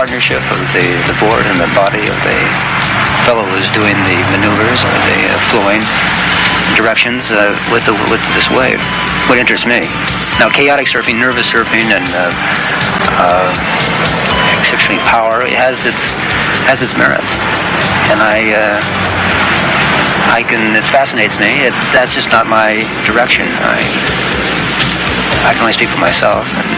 partnership of the board and the body of the fellow who's doing the maneuvers or the flowing directions with this wave. What interests me. Now, chaotic surfing, nervous surfing, and exceptionally power, it has its merits, and it fascinates me. That's just not my direction. I can only speak for myself. And